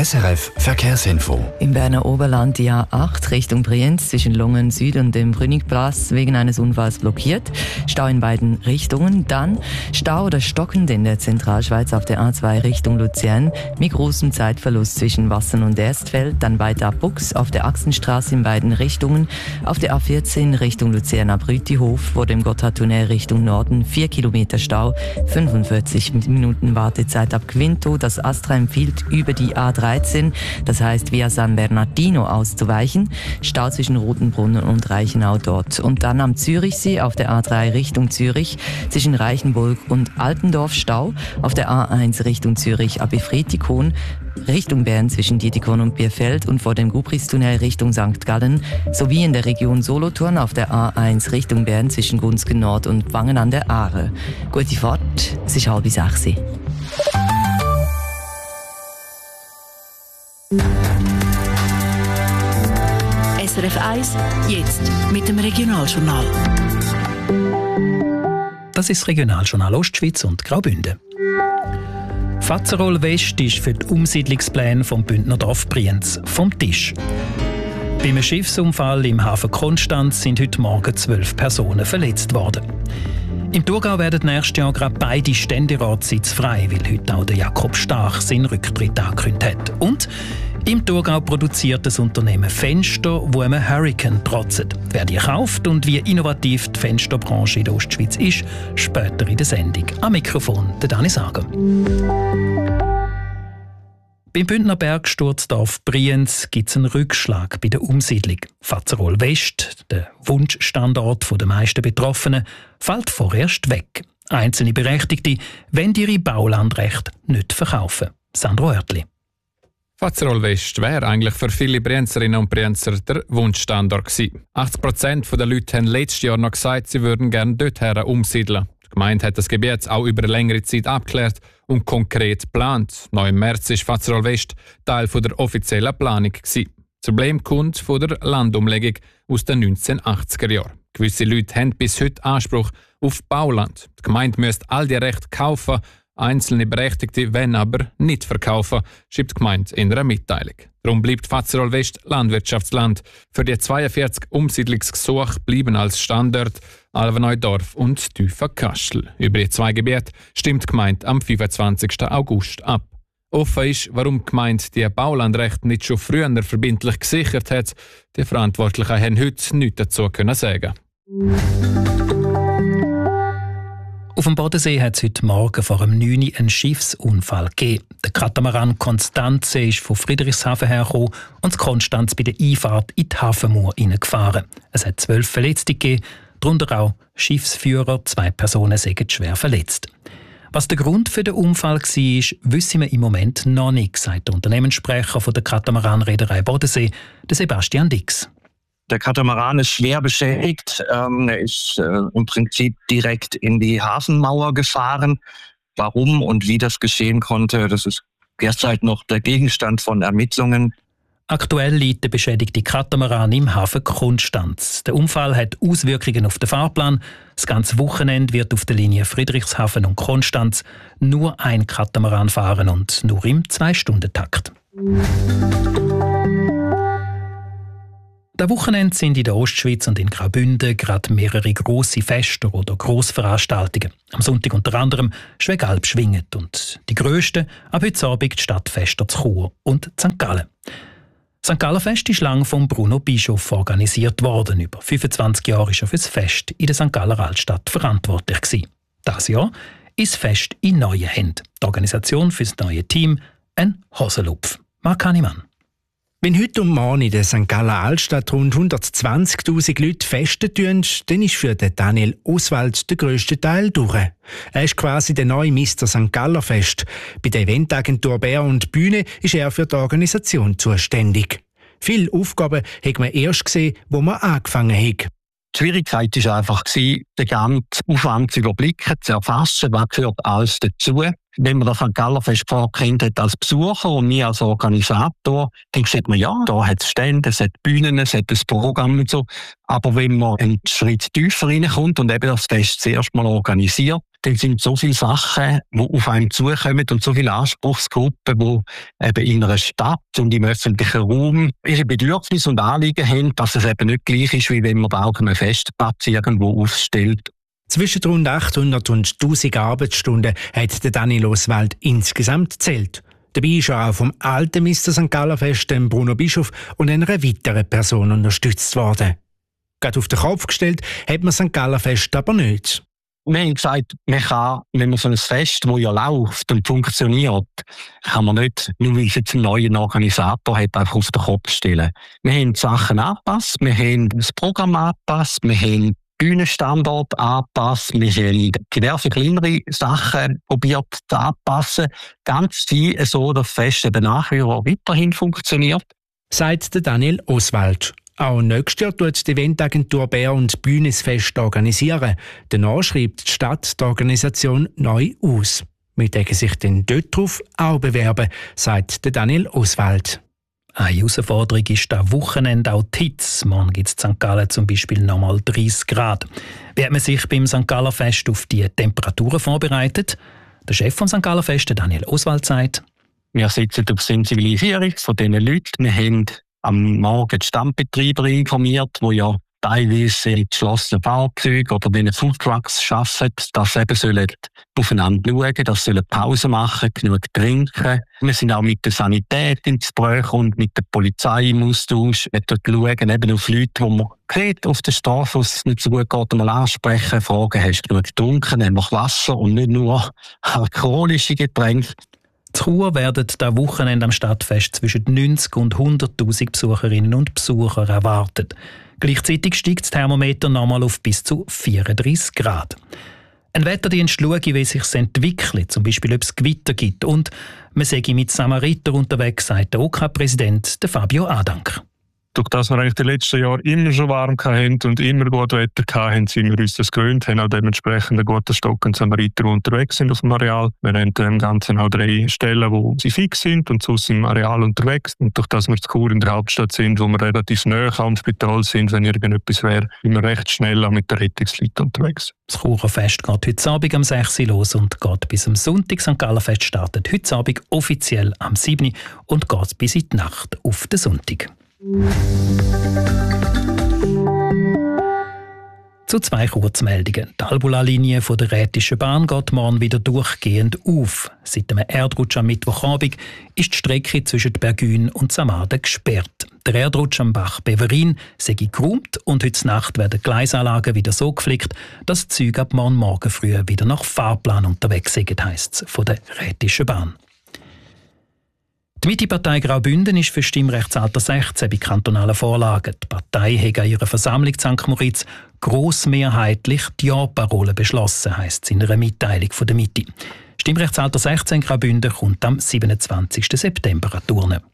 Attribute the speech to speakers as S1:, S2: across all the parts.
S1: SRF Verkehrsinfo.
S2: Im Berner Oberland die A8 Richtung Brienz zwischen Lungen Süd und dem Brünigplatz wegen eines Unfalls blockiert. Stau in beiden Richtungen. Dann Stau oder stockend in der Zentralschweiz auf der A2 Richtung Luzern mit großem Zeitverlust zwischen Wassern und Erstfeld. Dann weiter ab Bux auf der Achsenstraße in beiden Richtungen. Auf der A14 Richtung Luzern ab Rütihof vor dem Gotthardtunnel Richtung Norden 4 Kilometer Stau, 45 Minuten Wartezeit ab Quinto. Das Astra empfiehlt über die A13, das heißt via San Bernardino auszuweichen. Stau zwischen Rotenbrunnen und Reichenau dort. Und dann am Zürichsee auf der A3 Richtung Zürich zwischen Reichenburg und Altendorf Stau. Auf der A1 Richtung Zürich ab Efretikon Richtung Bern zwischen Dietikon und Bierfeld und vor dem Gubristunnel Richtung St. Gallen sowie in der Region Solothurn auf der A1 Richtung Bern zwischen Gunzgen Nord und Wangen an der Aare. Gute Fahrt, es ist 5:30.
S3: SRF 1, jetzt mit dem Regionaljournal.
S4: Das ist das Regionaljournal Ostschweiz und Graubünden. Fatzerol West ist für die Umsiedlungspläne vom Bündner Dorf Brienz vom Tisch. Bei einem Schiffsunfall im Hafen Konstanz sind heute Morgen 12 Personen verletzt worden. Im Thurgau werden nächstes Jahr gerade beide Ständeratssitze frei, weil heute auch der Jakob Stach seinen Rücktritt angekündigt hat. Und im Thurgau produziert das Unternehmen Fenster, wo einem Hurricane trotzt. Wer die kauft und wie innovativ die Fensterbranche in der Ostschweiz ist, später in der Sendung. Am Mikrofon der Dani Sager. Beim Bündner Bergsturzdorf Brienz gibt es einen Rückschlag bei der Umsiedlung. Fatzerol West, der Wunschstandort der meisten Betroffenen, fällt vorerst weg. Einzelne Berechtigte wollen ihre Baulandrechte nicht verkaufen. Sandro Oertli.
S5: Fatzerol West wäre eigentlich für viele Brienzerinnen und Brienzer der Wunschstandort gewesen. 80% der Leute haben letztes Jahr noch gesagt, sie würden gerne dorthin umsiedeln. Die Gemeinde hat das Gebiet auch über eine längere Zeit abgeklärt und konkret geplant. Noch im März war Fatzerol West Teil der offiziellen Planung gewesen. Das Problem kommt von der Landumlegung aus den 1980er Jahren. Gewisse Leute haben bis heute Anspruch auf Bauland. Die Gemeinde müsste all die Rechte kaufen, einzelne Berechtigte wollen aber nicht verkaufen, schreibt die Gemeinde in einer Mitteilung. Darum bleibt Fatzerol West Landwirtschaftsland. Für die 42 Umsiedlungsgesuche bleiben als Standort Alveneudorf und Tüfenkastel. Über die zwei Gebiete stimmt die Gemeinde am 25. August ab. Offen ist, warum die Gemeinde die Baulandrechte nicht schon früher verbindlich gesichert hat. Die Verantwortlichen haben heute nichts dazu sagen.
S4: Auf dem Bodensee hat es heute Morgen vor dem 9 Uhr einen Schiffsunfall gegeben. Der Katamaran Konstanze ist von Friedrichshafen hergekommen und Konstanz bei der Einfahrt in die Hafenmauer hineingefahren. Es hat 12 Verletzte gegeben, darunter auch Schiffsführer. 2 Personen sind schwer verletzt. Was der Grund für den Unfall war, wissen wir im Moment noch nicht, sagt der Unternehmenssprecher von der Katamaranreederei Bodensee, der Sebastian Dix.
S6: Der Katamaran ist schwer beschädigt. Er ist im Prinzip direkt in die Hafenmauer gefahren. Warum und wie das geschehen konnte, das ist derzeit noch der Gegenstand von Ermittlungen.
S4: Aktuell liegt der beschädigte Katamaran im Hafen Konstanz. Der Unfall hat Auswirkungen auf den Fahrplan. Das ganze Wochenende wird auf der Linie Friedrichshafen und Konstanz nur ein Katamaran fahren und nur im 2-Stunden-Takt. Am Wochenende sind in der Ostschweiz und in Graubünden gerade mehrere grosse Feste oder Grossveranstaltungen. Am Sonntag unter anderem Schwegalp schwinget und die grössten ab heute Abend die Stadtfester zu Chur und St. Gallen. St. Gallenfest ist lang von Bruno Bischof organisiert worden. Über 25 Jahre war er für das Fest in der St. Galler Altstadt verantwortlich gewesen. Dieses Jahr ist das Fest in neuen Händen. Die Organisation für das neue Team ein Hosenlupf. Marc Hannemann.
S7: Wenn heute Morgen in der St. Galler Altstadt rund 120'000 Leute festen tun, dann ist für den Daniel Oswald der grösste Teil durch. Er ist quasi der neue Mr. St. Galler Fest. Bei der Eventagentur Bär und Bühne ist er für die Organisation zuständig. Viele Aufgaben hat man erst gesehen, wo man angefangen hat.
S6: Die Schwierigkeit war einfach, den ganzen Aufwand zu überblicken, zu erfassen, was gehört alles dazu. Wenn man das St. Galler Fest vorkennt hat als Besucher und mir als Organisator, dann sieht man, ja, da hat es Stände, es hat Bühnen, es hat das Programm und so. Aber wenn man einen Schritt tiefer reinkommt und eben das Fest zuerst mal organisiert, dann sind so viele Sachen, die auf einen zukommen und so viele Anspruchsgruppen, die eben in einer Stadt und im öffentlichen Raum ihre Bedürfnisse und Anliegen haben, dass es eben nicht gleich ist, wie wenn man da auch einen Festplatz irgendwo aufstellt.
S7: Zwischen rund 800 und 1000 Arbeitsstunden hat der Daniel Oswald insgesamt gezählt. Dabei ist er auch vom alten Mr. St. Galler Fest, dem Bruno Bischof, und einer weiteren Person unterstützt worden. Gerade auf den Kopf gestellt hat man St. Galler Fest aber nicht.
S6: Wir haben gesagt, man kann, wenn man so ein Fest, das ja läuft und funktioniert, kann man nicht, nur weil es jetzt einen neuen Organisator hat, einfach auf den Kopf stellen. Wir haben die Sachen angepasst, wir haben das Programm angepasst, wir haben Bühnenstandort angepasst, wir haben diverse kleinere Sachen probiert zu anpassen. Ganz viel so, dass das Fest eben nachher weiterhin funktioniert.
S7: Sagt der Daniel Oswald. Auch nächstes Jahr tut die Eventagentur Bär und Bühnesfest organisieren. Danach schreibt die Stadt die Organisation neu aus. Wir denken sich dann dort drauf auch bewerben, sagt der Daniel Oswald.
S4: Eine Herausforderung ist am Wochenende auch die Hitze. Morgen gibt es in St. Gallen zum Beispiel nochmal 30 Grad. Wie hat man sich beim St. Galler Fest auf die Temperaturen vorbereitet? Der Chef vom St. Galler Fest, Daniel Oswald, sagt:
S6: Wir setzen auf Sensibilisierung von diesen Leuten. Wir haben am Morgen die Stammbetreiber informiert, die ja teilweise in geschlossenen Fahrzeugen oder in den Foodtrucks arbeiten, dass sie eben aufeinander schauen, dass sie Pause machen, genug trinken. Wir sind auch mit der Sanität ins Gespräch und mit der Polizei im Austausch. Wir schauen eben auf Leute, die man sieht, auf der Straße, wo es nicht so gut geht, mal ansprechen, fragen, hast du genug getrunken, nämlich Wasser und nicht nur alkoholische Getränke.
S4: In Chur werden am Wochenende am Stadtfest zwischen 90 und 100'000 Besucherinnen und Besucher erwartet. Gleichzeitig steigt das Thermometer nochmal auf bis zu 34 Grad. Ein Wetterdienst schaut, wie sich es entwickelt, zum Beispiel ob es Gewitter gibt. Und man sei mit Samariter unterwegs, sagt der OK-Präsident Fabio Adank.
S1: Durch das wir eigentlich die letzten Jahre immer schon warm hatten und immer gutes Wetter hatten, sind wir uns das gewöhnt, haben auch dementsprechend einen guten Stock an Samariter unterwegs sind auf dem Areal. Wir haben im Ganzen auch 3 Stellen, wo sie fix sind und sonst im Areal unterwegs. Und durch das wir zu Chur in der Hauptstadt sind, wo wir relativ nahe am Spital sind, wenn irgendetwas wäre, sind wir recht schnell auch mit den Rettungsleuten unterwegs.
S4: Das Churer Fest geht heute Abend am 6 Uhr los und geht bis am Sonntag. St. Galler Fest startet heute Abend offiziell am 7 Uhr und geht bis in die Nacht auf den Sonntag. Zu 2 Kurzmeldungen. Die Albula-Linie der Rhätischen Bahn geht morgen wieder durchgehend auf. Seit einem Erdrutsch am Mittwochabend ist die Strecke zwischen Bergün und Samaden gesperrt. Der Erdrutsch am Bach Beverin sei geräumt und heute Nacht werden die Gleisanlagen wieder so gepflegt, dass die Züge ab morgen früh wieder nach Fahrplan unterwegs sind, heisst es von der Rhätischen Bahn. Die Mitte-Partei Graubünden ist für Stimmrechtsalter 16 bei kantonalen Vorlagen. Die Partei hat an ihrer Versammlung in St. Moritz grossmehrheitlich die Ja-Parole beschlossen, heisst es in einer Mitteilung von der Mitte. Stimmrechtsalter 16 Graubünden kommt am 27. September an die Urne.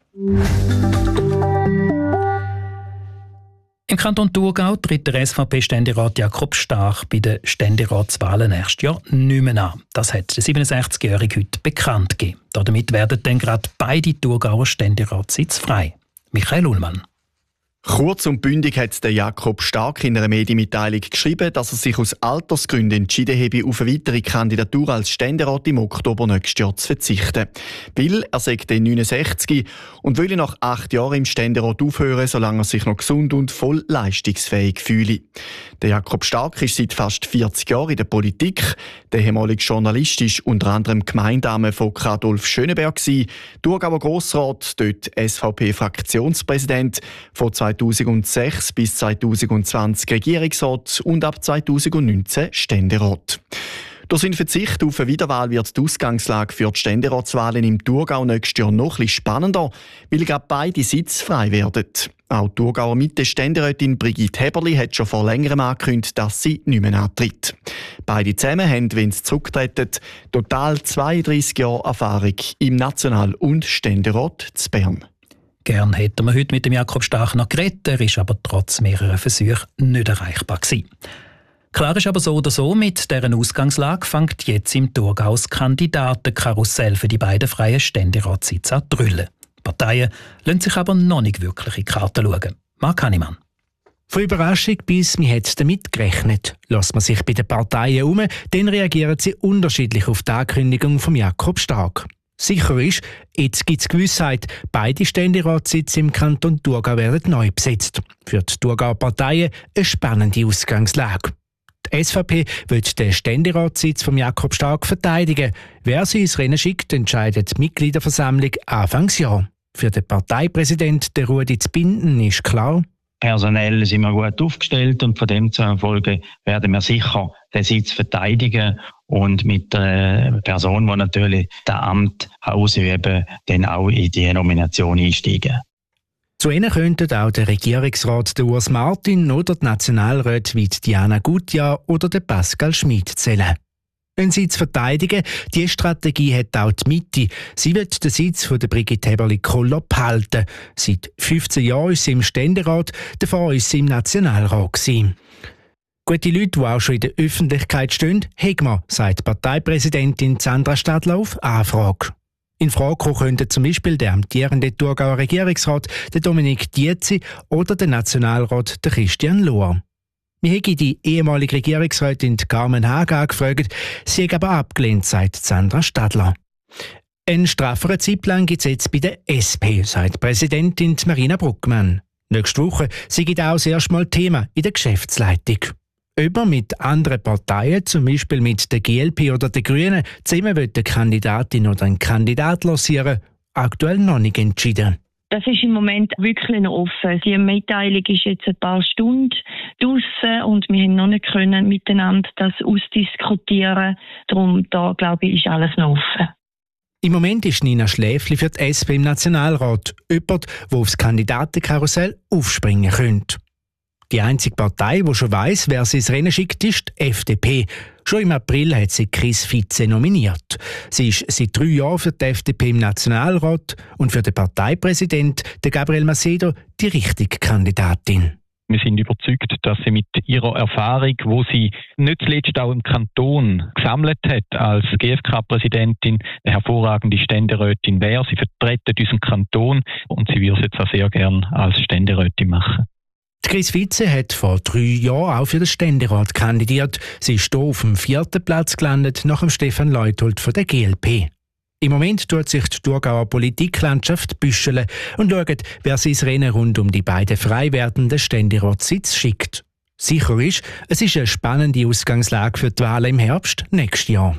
S4: Im Kanton Thurgau tritt der SVP-Ständerat Jakob Stach bei den Ständeratswahlen nächstes Jahr nicht mehr an. Das hat der 67-Jährige heute bekannt gegeben. Damit werden dann gerade beide Thurgauer Ständeratssitze frei. Michael Ullmann.
S8: Kurz und bündig hat der Jakob Stark in einer Medienmitteilung geschrieben, dass er sich aus Altersgründen entschieden habe, auf eine weitere Kandidatur als Ständerat im Oktober nächstes Jahr zu verzichten. Weil er sei 69 und will nach 8 Jahren im Ständerat aufhören, solange er sich noch gesund und voll leistungsfähig fühle. Der Jakob Stark ist seit fast 40 Jahren in der Politik. Der ehemalige Journalist ist unter anderem Gemeindame von Adolf Schöneberg, Thurgauer Grossrat, dort SVP-Fraktionspräsident, von 2006 bis 2020 Regierungsrat und ab 2019 Ständerat. Durch seinen Verzicht auf eine Wiederwahl wird die Ausgangslage für die Ständeratswahlen im Thurgau nächstes Jahr noch etwas spannender, weil gerade beide Sitze frei werden. Auch die Thurgauer Mitte-Ständerätin Brigitte Heberli hat schon vor längerem angekündigt, dass sie nicht mehr antritt. Beide zusammen haben, wenn sie zurücktreten, total 32 Jahre Erfahrung im National- und Ständerat zu Bern.
S4: Gern hätten wir heute mit dem Jakob Stach noch geredet, er ist aber trotz mehrerer Versuche nicht erreichbar gewesen. Klar ist aber so oder so, mit dieser Ausgangslage fängt jetzt im Thurgau das Kandidatenkarussell für die beiden freien Ständeratssitze an zu rollen. Die Parteien lassen sich aber noch nicht wirklich in die Karten schauen. Marc Hannemann.
S7: Von Überraschung bis man hat damit gerechnet. Lässt man sich bei den Parteien um, dann reagieren sie unterschiedlich auf die Ankündigung von Jakob Stark. Sicher ist, jetzt gibt es Gewissheit, beide Ständeratssitze im Kanton Thurgau werden neu besetzt. Für die Thurgauer Parteien eine spannende Ausgangslage. Die SVP will den Ständeratssitz von Jakob Stark verteidigen. Wer sie ins Rennen schickt, entscheidet die Mitgliederversammlung Anfangsjahr. Für den Parteipräsidenten Rudi Zbinden ist klar,
S9: personell sind wir gut aufgestellt und von dem zu erfolgen werden wir sicher den Sitz verteidigen und mit der Person, die natürlich das Amt ausüben, dann auch in die Nomination einsteigen.
S7: Zu ihnen könnten auch der Regierungsrat Urs Martin oder die Nationalräte wie Diana Gutjahr oder der Pascal Schmid zählen. Einen Sitz verteidigen, diese Strategie hat auch die Mitte. Sie wird den Sitz von der Brigitte Heberli-Koller behalten. Seit 15 Jahren ist sie im Ständerat, davor ist sie im Nationalrat gewesen. Gute Leute, die auch schon in der Öffentlichkeit stehen, haben wir, sagt Parteipräsidentin Sandra Stadler auf Anfrage. In Frage kommen könnten zum Beispiel der amtierende Thurgauer Regierungsrat, der Dominik Dietzi, oder der Nationalrat, der Christian Lohr. Wir haben die ehemalige Regierungsrätin Carmen Haag angefragt, sie hat aber abgelehnt, sagt Sandra Stadler. Einen strafferen Zeitplan gibt es jetzt bei der SP, sagt Präsidentin Marina Bruckmann. Nächste Woche sei auch das erste Mal Thema in der Geschäftsleitung. Ob man mit anderen Parteien, zum Beispiel mit der GLP oder den Grünen, zusammen eine Kandidatin oder einen Kandidat lancieren, aktuell noch nicht entschieden.
S10: Das ist im Moment wirklich noch offen. Die Mitteilung ist jetzt ein paar Stunden draussen und wir haben noch nicht können miteinander das ausdiskutieren. Darum, da glaube ich, ist alles noch offen.
S7: Im Moment ist Nina Schläfli für die SP im Nationalrat jemand, der aufs Kandidatenkarussell aufspringen könnte. Die einzige Partei, die schon weiss, wer sie ins Rennen schickt, ist die FDP. Schon im April hat sie Chris Fitze nominiert. Sie ist seit 3 Jahren für die FDP im Nationalrat und für den Parteipräsidenten, Gabriel Macedo, die richtige Kandidatin.
S11: Wir sind überzeugt, dass sie mit ihrer Erfahrung, wo sie nicht zuletzt auch im Kanton gesammelt hat, als GfK-Präsidentin, eine hervorragende Ständerätin wäre. Sie vertritt unseren Kanton und sie würde es jetzt auch sehr gern als Ständerätin machen.
S7: Die Chris Fitze hat vor 3 Jahren auch für den Ständerat kandidiert. Sie ist hier auf dem 4. Platz gelandet, nach dem Stefan Leuthold von der GLP. Im Moment tut sich die Thurgauer Politiklandschaft büscheln und schaut, wer sie ins Rennen rund um die beiden frei werdenden Ständeratssitze schickt. Sicher ist, es ist eine spannende Ausgangslage für die Wahlen im Herbst nächstes Jahr.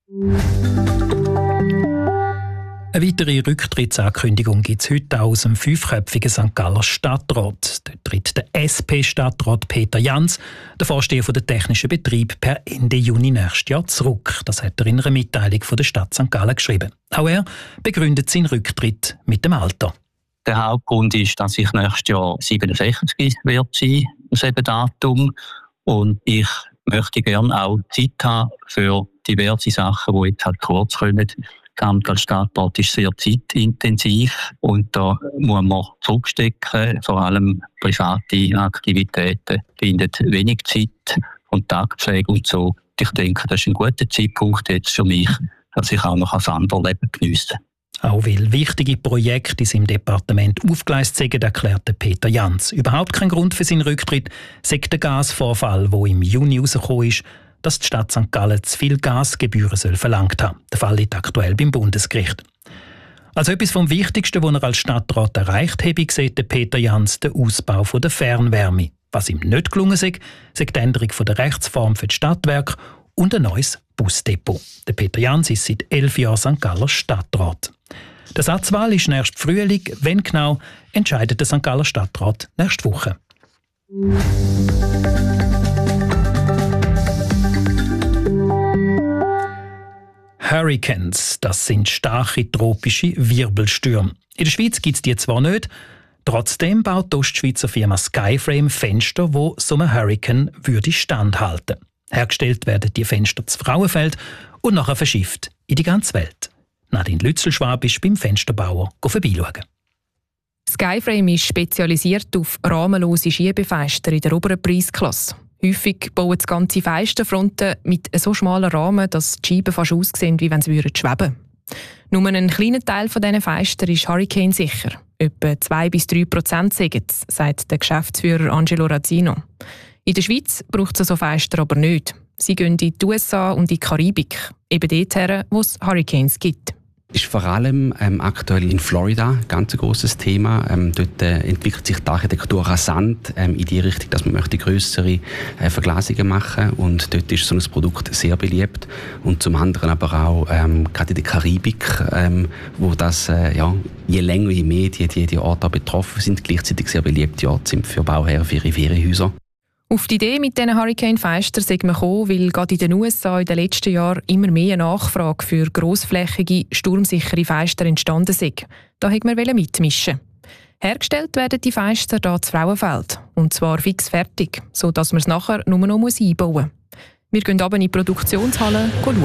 S4: Eine weitere Rücktrittsankündigung gibt es heute aus dem 5-köpfigen St. Galler Stadtrat. Dort tritt der SP-Stadtrat Peter Jans, der Vorsteher der technischen Betrieb, per Ende Juni nächstes Jahr zurück. Das hat er in einer Mitteilung von der Stadt St. Gallen geschrieben. Auch er begründet seinen Rücktritt mit dem Alter.
S6: Der Hauptgrund ist, dass ich nächstes Jahr 67 wird sein, aus eben Datum. Und ich möchte gerne auch Zeit haben für diverse Sachen, die jetzt halt kurz kommen. Das Amt als Stadtrat ist sehr zeitintensiv und da muss man zurückstecken. Vor allem private Aktivitäten finden wenig Zeit und Tagpflege und so. Ich denke, das ist ein guter Zeitpunkt jetzt für mich, dass ich auch noch ein anderes Leben geniesse.
S4: Auch weil wichtige Projekte in seinem Departement aufgeleistet sind, erklärte Peter Jans. Überhaupt kein Grund für seinen Rücktritt sei der Gasvorfall, der im Juni herausgekommen ist, dass die Stadt St. Gallen zu viel Gasgebühren verlangt haben. Der Fall liegt aktuell beim Bundesgericht. Als etwas vom Wichtigsten, was er als Stadtrat erreicht habe, sieht Peter Jans den Ausbau der Fernwärme. Was ihm nicht gelungen sei die Änderung der Rechtsform für die Stadtwerke und ein neues Busdepot. Der Peter Jans ist seit 11 Jahren St. Galler Stadtrat. Die Ersatzwahl ist nächstes Frühling. Wenn genau, entscheidet der St. Galler Stadtrat nächste Woche. Hurricanes, das sind starke tropische Wirbelstürme. In der Schweiz gibt es die zwar nicht, trotzdem baut die Ostschweizer Firma Skyframe Fenster, die so einem Hurricane standhalten würde. Hergestellt werden die Fenster zu Frauenfeld und nachher verschifft in die ganze Welt. Nadine Lützelschwab ist beim Fensterbauer vorbeischauen.
S12: Skyframe ist spezialisiert auf rahmenlose Schiebefenster in der oberen Preisklasse. Häufig bauen das ganze Fensterfronten mit so schmalen Rahmen, dass die Scheiben fast aussehen, wie wenn sie schweben würden. Nur ein kleiner Teil von diesen Fenstern ist hurrikanesicher. Etwa 2-3% sagen es, sagt der Geschäftsführer Angelo Razzino. In der Schweiz braucht es so Fenster aber nicht. Sie gehen in die USA und in die Karibik, eben dorthin, wo es Hurricanes gibt.
S13: Ist vor allem aktuell in Florida ein ganz grosses Thema. Dort entwickelt sich die Architektur rasant in die Richtung, dass man möchte grössere Verglasungen machen möchte. Und dort ist so ein Produkt sehr beliebt. Und zum anderen aber auch gerade in der Karibik, wo das je länger, je mehr die Orte betroffen sind, gleichzeitig sehr beliebte Orte sind für Bauherren, für ihre Ferienhäuser.
S12: Auf die Idee mit diesen Hurricane-Fenstern sind wir gekommen, weil gerade in den USA in den letzten Jahren immer mehr Nachfrage für grossflächige, sturmsichere Fenster entstanden ist. Da wollten wir mitmischen. Hergestellt werden die Fenster hier in Frauenfeld. Und zwar fix fertig, sodass man es nachher nur noch einbauen muss. Wir gehen aber in die Produktionshalle schauen.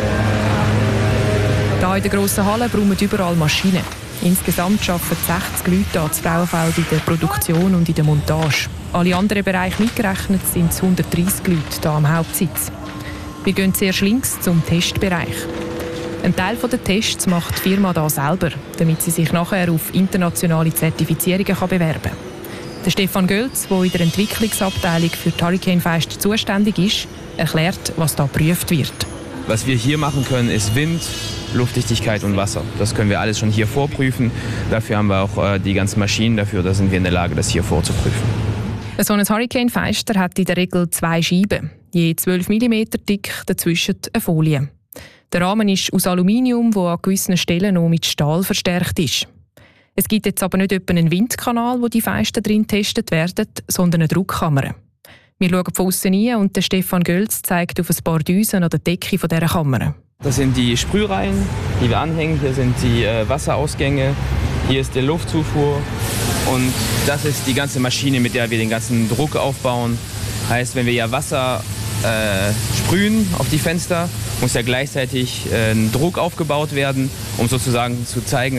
S12: Hier in der grossen Halle brauchen wir überall Maschinen. Insgesamt arbeiten 60 Leute hier in Frauenfeld in der Produktion und in der Montage. Alle anderen Bereiche mitgerechnet sind es 130 Leute hier am Hauptsitz. Wir gehen zuerst links zum Testbereich. Ein Teil der Tests macht die Firma hier selber, damit sie sich nachher auf internationale Zertifizierungen bewerben kann. Der Stefan Gölz, der in der Entwicklungsabteilung für die Hurricane-Fenster zuständig ist, erklärt, was hier geprüft wird.
S14: Was wir hier machen können, ist Wind, Luftdichtigkeit und Wasser. Das können wir alles schon hier vorprüfen. Dafür haben wir auch die ganzen Maschinen dafür. Da sind wir in der Lage, das hier vorzuprüfen.
S12: So ein Hurricane-Fenster hat in der Regel 2 Scheiben, je 12 mm dick, dazwischen eine Folie. Der Rahmen ist aus Aluminium, der an gewissen Stellen noch mit Stahl verstärkt ist. Es gibt jetzt aber nicht etwa einen Windkanal, wo die Fenster drin getestet werden, sondern eine Druckkammer. Wir schauen von außen rein und der Stefan Gölz zeigt auf ein paar Düsen an der Decke dieser Kammer.
S14: Das sind die Sprühreihen, die wir anhängen. Hier sind die Wasserausgänge. Hier ist die Luftzufuhr. Und das ist die ganze Maschine, mit der wir den ganzen Druck aufbauen. Heißt, wenn wir ja Wasser sprühen auf die Fenster, muss ja gleichzeitig ein Druck aufgebaut werden, um sozusagen zu zeigen,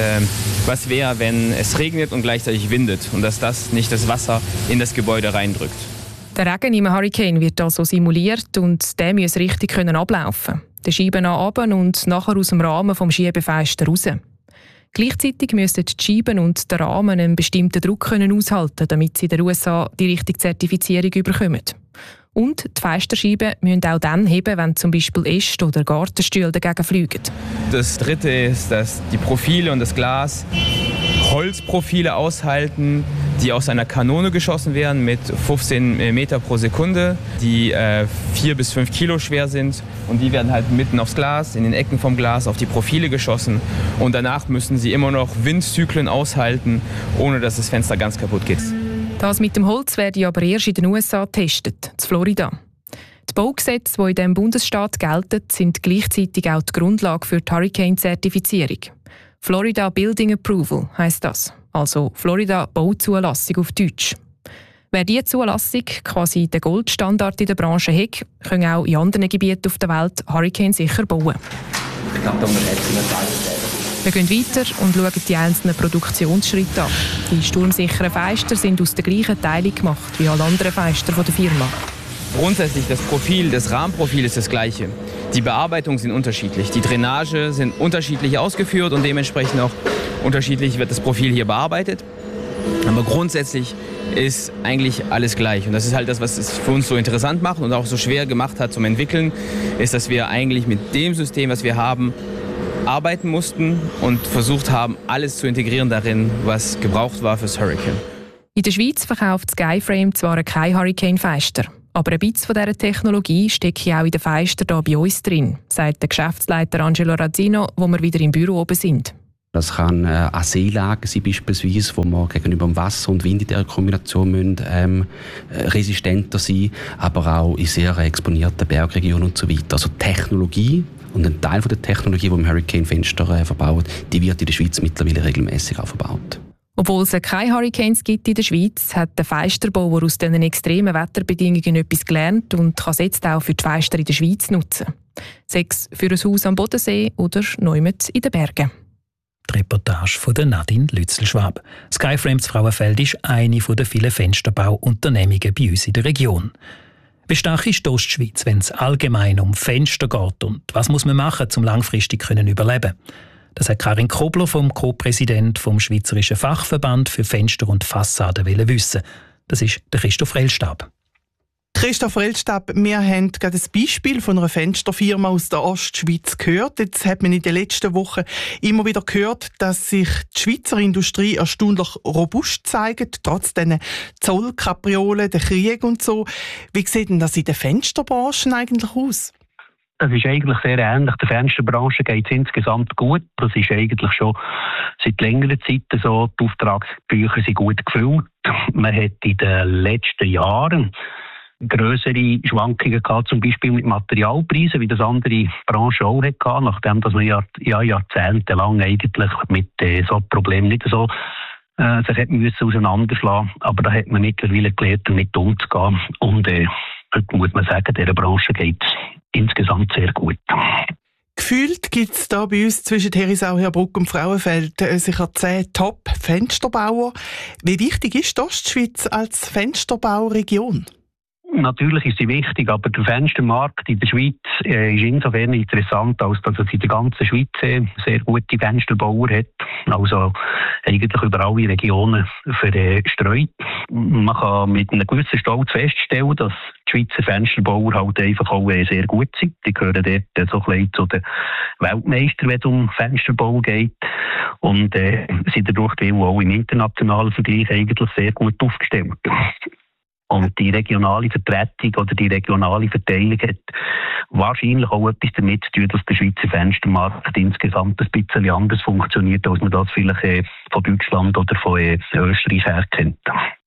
S14: was wäre, wenn es regnet und gleichzeitig windet. Und dass das nicht das Wasser in das Gebäude reindrückt.
S12: Der Regen im Hurricane wird also simuliert und der muss richtig ablaufen. Der Scheiben nach oben und nachher aus dem Rahmen vom Schiebefenster raus. Gleichzeitig müssen die Scheiben und der Rahmen einen bestimmten Druck aushalten, damit sie in den USA die richtige Zertifizierung bekommen. Und die Fensterscheiben müssen auch dann heben, wenn zum Beispiel Äste oder Gartenstühle dagegen fliegen.
S14: Das Dritte ist, dass die Profile und das Glas Holzprofile aushalten, die aus einer Kanone geschossen werden mit 15 Meter pro Sekunde, die 4 bis 5 Kilo schwer sind. Und die werden halt mitten aufs Glas, in den Ecken vom Glas, auf die Profile geschossen. Und danach müssen sie immer noch Windzyklen aushalten, ohne dass das Fenster ganz kaputt geht.
S12: Das mit dem Holz werde aber erst in den USA getestet, in Florida. Die Baugesetze, die in diesem Bundesstaat gelten, sind gleichzeitig auch die Grundlage für die Hurricane-Zertifizierung. Florida Building Approval heisst das, also Florida Bauzulassung auf Deutsch. Wer diese Zulassung, quasi den Goldstandard in der Branche hat, können auch in anderen Gebieten auf der Welt Hurricane sicher bauen. Wir gehen weiter und schauen die einzelnen Produktionsschritte an. Die sturmsicheren Fenster sind aus den gleichen Teilen gemacht wie alle anderen Fenster der Firma.
S14: Grundsätzlich das Profil, das Rahmenprofil ist das gleiche. Die Bearbeitungen sind unterschiedlich. Die Drainage sind unterschiedlich ausgeführt und dementsprechend auch unterschiedlich wird das Profil hier bearbeitet. Aber grundsätzlich ist eigentlich alles gleich. Und das ist halt das, was es für uns so interessant macht und auch so schwer gemacht hat zum Entwickeln, ist, dass wir eigentlich mit dem System, was wir haben, arbeiten mussten und versucht haben, alles zu integrieren darin, was gebraucht war fürs Hurricane.
S12: In der Schweiz verkauft Skyframe zwar kein Hurricane-Fenster, aber ein bisschen von dieser Technologie steckt auch in den Fenstern hier bei uns drin, sagt der Geschäftsleiter Angelo Razzino, wo wir wieder im Büro oben sind.
S13: Das kann eine Seelage sein, beispielsweise, wo man gegenüber dem Wasser und Wind in dieser Kombination müssen, resistenter sein, aber auch in sehr exponierten Bergregionen und so weiter. Also Technologie und ein Teil der Technologie, die im Hurricane-Fenster verbaut, die wird in der Schweiz mittlerweile regelmäßig auch verbaut.
S12: Obwohl es keine Hurricanes gibt in der Schweiz, hat der Fensterbauer aus diesen extremen Wetterbedingungen etwas gelernt und kann es jetzt auch für die Fenster in der Schweiz nutzen. Sei es für ein Haus am Bodensee oder neumet in den Bergen.
S4: Die Reportage von Nadine Lützelschwab. Skyframe Frauenfeld ist eine der vielen Fensterbauunternehmungen bei uns in der Region. Wie stark ist die Ostschweiz, wenn es allgemein um Fenster geht und was muss man machen, um langfristig überleben? Das hat Karin Kobler, Co-Präsident vom Schweizerischen Fachverband für Fenster und Fassaden, wissen. Das ist der Christoph Rellstab.
S15: Christoph Rellstab, wir haben gerade ein Beispiel von einer Fensterfirma aus der Ostschweiz gehört. Jetzt hat man in den letzten Wochen immer wieder gehört, dass sich die Schweizer Industrie erstaunlich robust zeigt, trotz diesen Zollkapriolen, der Krieg und so. Wie sieht denn das in der Fensterbranche eigentlich aus?
S16: Das ist eigentlich sehr ähnlich. Der Fensterbranche geht es insgesamt gut. Das ist eigentlich schon seit längerer Zeit so. Die Auftragsbücher sind gut gefüllt. Man hat in den letzten Jahren grössere Schwankungen gehabt, zum Beispiel mit Materialpreisen, wie das andere Branchen auch hatten, nachdem dass man jahrzehntelang eigentlich mit so Problemen nicht so sich hat müssen auseinanderschlagen. Aber da hat man mittlerweile gelernt, damit umzugehen. Und heute muss man sagen, dieser Branche geht es insgesamt sehr gut.
S15: Gefühlt gibt es da bei uns zwischen Herisau, Heerbrugg und Frauenfeld sicher 10 Top-Fensterbauer. Wie wichtig ist die Ostschweiz als Fensterbauregion?
S16: Natürlich ist sie wichtig, aber der Fenstermarkt in der Schweiz ist insofern interessant, als dass es in der ganzen Schweiz sehr gute Fensterbauer hat. Also eigentlich über alle Regionen verstreut. Man kann mit einem gewissen Stolz feststellen, dass die Schweizer Fensterbauer halt einfach auch sehr gut sind. Die gehören dort so ein bisschen zu den Weltmeistern, wenn es um Fensterbau geht. Und sind dadurch auch im internationalen Vergleich eigentlich sehr gut aufgestellt. Und die regionale Vertretung oder die regionale Verteilung hat wahrscheinlich auch etwas damit zu tun, dass der Schweizer Fenstermarkt insgesamt ein bisschen anders funktioniert, als man das vielleicht von Deutschland oder von Österreich her kennt.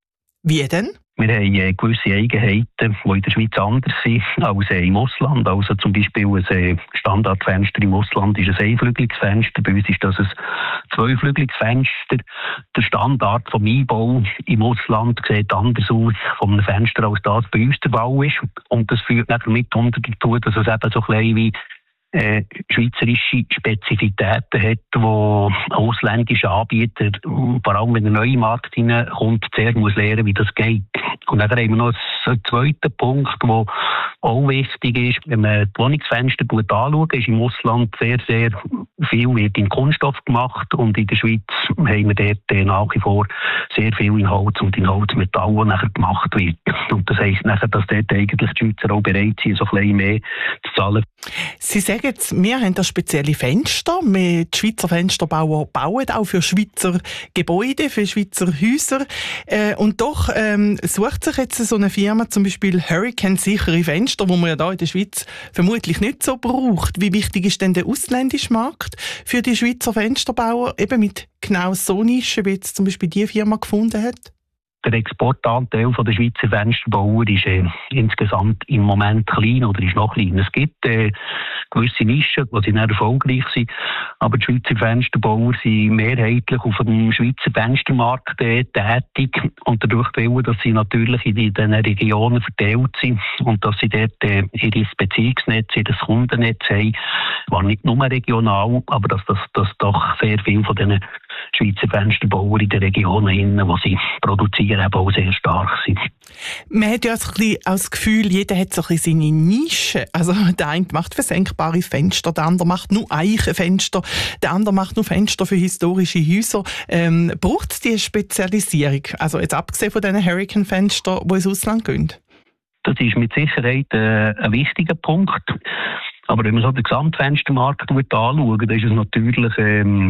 S15: Wie denn?
S16: Wir haben gewisse Eigenheiten, die in der Schweiz anders sind als im Ausland. Also zum Beispiel ein Standardfenster im Ausland ist ein Einflügelungsfenster. Bei uns ist das ein Zweiflügelungsfenster. Der Standard vom Einbau im Ausland sieht anders aus von einem Fenster, als das bei uns der Fall ist. Und das führt nachher mit dazu, dass es eben so klein wie schweizerische Spezifitäten hat, wo ausländische Anbieter, vor allem wenn ein neuer Markt hineinkommt, zuerst muss lernen, wie das geht. Und dann haben wir noch einen zweiten Punkt, der auch wichtig ist. Wenn man die Wohnungsfenster anschaut, ist im Ausland sehr, sehr viel wird in Kunststoff gemacht und in der Schweiz haben wir dort nach wie vor sehr viel in Holz und in Holzmetall, das nachher gemacht wird. Und das heisst nachher, dass dort eigentlich die Schweizer auch bereit sind, so ein bisschen mehr zu zahlen.
S15: Sie sagen jetzt, wir haben da spezielle Fenster. Die Schweizer Fensterbauer bauen auch für Schweizer Gebäude, für Schweizer Häuser. Und doch sucht sich jetzt so eine Firma zum Beispiel Hurricane-sichere Fenster, wo man ja da in der Schweiz vermutlich nicht so braucht. Wie wichtig ist denn der ausländische Markt für die Schweizer Fensterbauer, eben mit genau so Nischen, wie jetzt zum Beispiel die Firma gefunden hat?
S16: Der Exportanteil der Schweizer Fensterbauer ist insgesamt im Moment klein oder ist noch klein. Es gibt gewisse Nischen, die sind erfolgreich sind, aber die Schweizer Fensterbauer sind mehrheitlich auf dem Schweizer Fenstermarkt tätig und dadurch, dass sie natürlich in diesen Regionen verteilt sind und dass sie dort ihr Beziehungsnetz, ihr Kundennetz haben, war nicht nur regional, aber dass doch sehr viel von diesen Schweizer Fensterbauer in den Regionen, die sie produzieren, eben auch sehr stark sind.
S15: Man hat ja so ein bisschen das Gefühl, jeder hat so ein bisschen seine Nische. Also der eine macht versenkbare Fenster, der andere macht nur Eichenfenster, der andere macht nur Fenster für historische Häuser. Braucht es diese Spezialisierung? Also jetzt abgesehen von diesen Hurricane-Fenstern, die ins Ausland gehen?
S16: Das ist mit Sicherheit ein wichtiger Punkt. Aber wenn man so den Gesamtfenstermarkt anschaut, dann ist es natürlich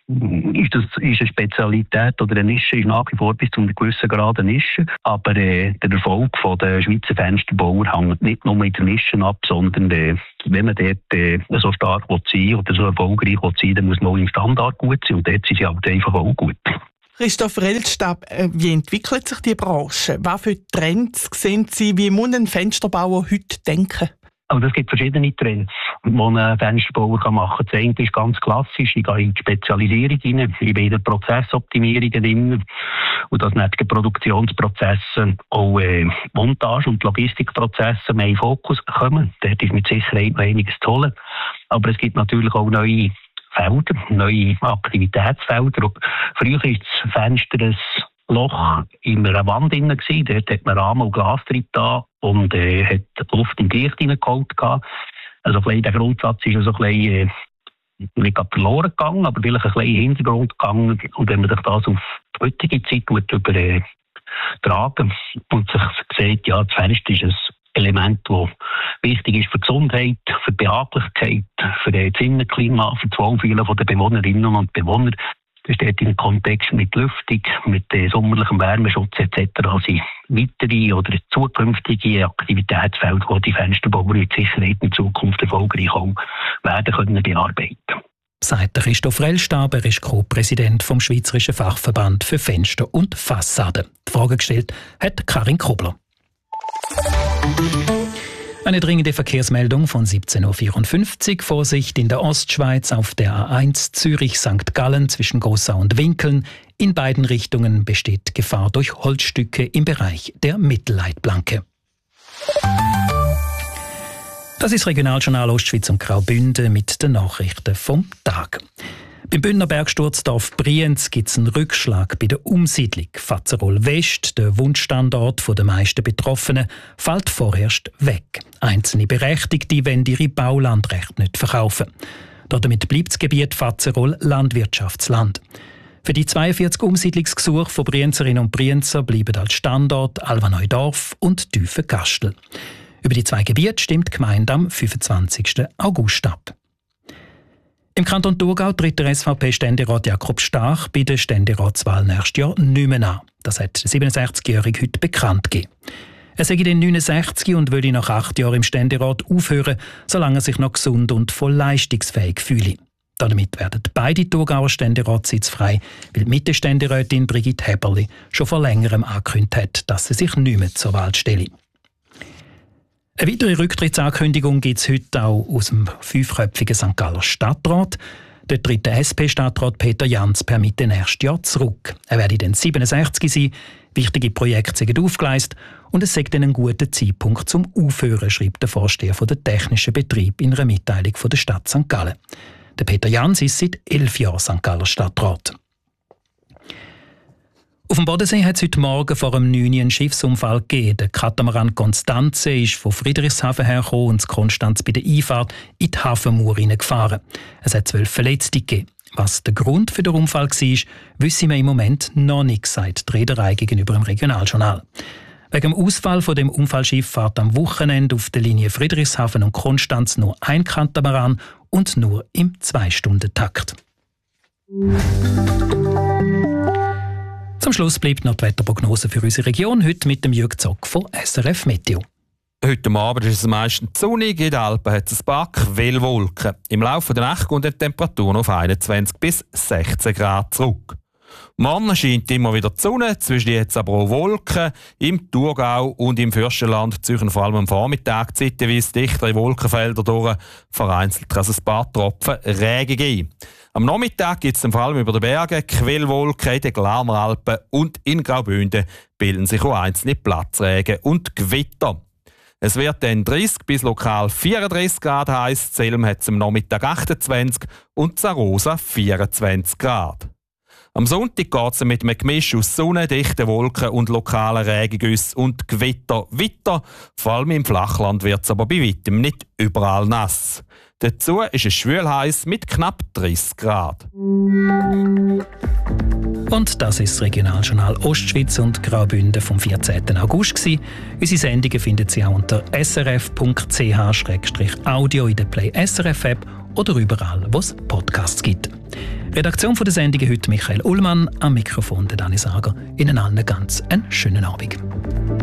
S16: ist eine Spezialität oder eine Nische ist nach wie vor bis zu einem gewissen Grad eine Nische. Aber der Erfolg der Schweizer Fensterbauer hängt nicht nur mit der Nische ab, sondern wenn man dort so stark sein oder so erfolgreich sein, dann muss man auch im Standard gut sein und dort sind sie halt einfach auch gut.
S15: Christoph Rellstab, wie entwickelt sich die Branche? Was für Trends sehen Sie? Wie muss ein Fensterbauer heute denken?
S16: Also es gibt verschiedene Trends, die ein Fensterbauer machen kann. Das eine ist ganz klassisch, ich gehe in die Spezialisierung rein, ich bin in den Prozessoptimierungen drin und dass nicht die Produktionsprozesse, auch Montage- und Logistikprozesse mehr in Fokus kommen. Dort ist mit Sicherheit noch einiges zu holen. Aber es gibt natürlich auch neue Felder, neue Aktivitätsfelder. Früher war das Fenster ein Loch in einer Wand drin gewesen. Dort hat man Rahmen und Glas drin da und hat Luft und Licht reingeholt. Also der Grundsatz ist so ein bisschen nicht gerade verloren gegangen, aber vielleicht ein bisschen in den Hintergrund gegangen. Und wenn man sich das auf die heutige Zeit übertragen und sich sieht, ja, das Fenster ist ein Element, das wichtig ist für die Gesundheit, für die Behaglichkeit, für das Innenklima, für das Wohlfühlen der Bewohnerinnen und Bewohner. Das steht im Kontext mit Lüftung, mit sommerlichem Wärmeschutz etc. sind weitere oder zukünftige Aktivitätsfelder, die die Fensterbauer mit Sicherheit in Zukunft erfolgreich auch werden können bearbeiten.
S4: Sagt Christoph Rellstab, er ist Co-Präsident vom Schweizerischen Fachverband für Fenster und Fassaden. Die Frage gestellt hat Karin Kobler. Eine dringende Verkehrsmeldung von 17.54 Uhr. Vorsicht in der Ostschweiz auf der A1 Zürich-St. Gallen zwischen Gossau und Winkeln. In beiden Richtungen besteht Gefahr durch Holzstücke im Bereich der Mittelleitplanke. Das ist Regionaljournal Ostschweiz und Graubünden mit den Nachrichten vom Tag. Beim Bündner Bergstutzdorf Brienz gibt es einen Rückschlag bei der Umsiedlung. Fatzerol West, der Wunschstandort der meisten Betroffenen, fällt vorerst weg. Einzelne Berechtigte wollen ihre Baulandrechte nicht verkaufen. Damit bleibt das Gebiet Fatzerol Landwirtschaftsland. Für die 42 Umsiedlungsgesuche von Brienzerinnen und Brienzer bleiben als Standort Alvaneudorf und Tüfengastel. Über die zwei Gebiete stimmt die Gemeinde am 25. August ab. Im Kanton Thurgau tritt der SVP-Ständerat Jakob Stach bei der Ständeratswahl nächstes Jahr nicht mehr an. Das hat der 67-Jährige heute bekannt gegeben. Er sei den 69 und würde nach 8 Jahren im Ständerat aufhören, solange er sich noch gesund und voll leistungsfähig fühle. Damit werden beide Thurgauer Ständeratssitze frei, weil die Mittelständerätin Brigitte Heberli schon vor längerem angekündigt hat, dass sie sich nicht mehr zur Wahl stelle. Eine weitere Rücktrittsankündigung gibt es heute auch aus dem 5-köpfigen St. Galler Stadtrat. Dort tritt der SP-Stadtrat Peter Jans per Mitte nächstes Jahr zurück. Er werde dann 67 sein, wichtige Projekte sind aufgeleistet und es sei dann ein guter Zeitpunkt zum Aufhören, schreibt der Vorsteher der technischen Betrieb in einer Mitteilung von der Stadt St. Gallen. Der Peter Jans ist seit 11 Jahren St. Galler Stadtrat. Auf dem Bodensee hat es heute Morgen vor einem 9 einen Schiffsunfall gegeben. Der Katamaran Constanze ist von Friedrichshafen hergekommen und Konstanz bei der Einfahrt in die Hafenmauer hineingefahren. Es hat 12 Verletzte gegeben. Was der Grund für den Unfall war, wissen wir im Moment noch nicht, sagt die Reederei gegenüber dem Regionaljournal. Wegen dem Ausfall von dem Unfallschiff fährt am Wochenende auf der Linie Friedrichshafen und Konstanz nur ein Katamaran und nur im 2-Stunden-Takt. Zum Schluss bleibt noch die Wetterprognose für unsere Region, heute mit dem Jürg Zock von SRF Meteo.
S17: Heute Abend ist es meistens sonnig, in den Alpen hat es ein paar Quellwolken. Im Laufe der Nacht kommt die Temperatur auf 21 bis 16 Grad zurück. Morgen scheint immer wieder die Sonne, zwischen jetzt aber auch Wolken. Im Thurgau und im Fürstenland ziehen vor allem am Vormittag zeitweise dichtere Wolkenfelder durch. Vereinzelt kann es ein paar Tropfen Regen geben. Am Nachmittag gibt es vor allem über den Bergen Quellwolken in den Glarner Alpen und in Graubünden bilden sich auch einzelne Platzregen und Gewitter. Es wird dann 30 bis lokal 34 Grad heiß. Zelm hat es am Nachmittag 28 und Zarosa 24 Grad. Am Sonntag geht es mit einem Gemisch aus Sonne, dichten Wolken und lokalen Regengüssen und Gewitter weiter. Vor allem im Flachland wird es aber bei weitem nicht überall nass. Dazu ist es schwül heiß mit knapp 30 Grad.
S4: Und das ist das Regionaljournal Ostschweiz und Graubünden vom 14. August gewesen. Unsere Sendungen finden Sie auch unter srf.ch/audio in der Play SRF App oder überall, wo es Podcasts gibt. Redaktion der Sendungen heute Michael Ullmann, am Mikrofon der Dani Sager. Ihnen allen ganz einen schönen Abend.